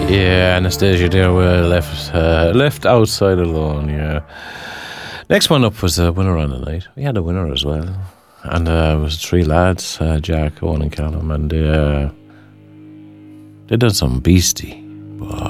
Yeah, Anastasia there were left outside alone, yeah. Next one up was a winner on the night. We had a winner as well. And it was three lads, Jack, Owen and Callum, and they did some beastie.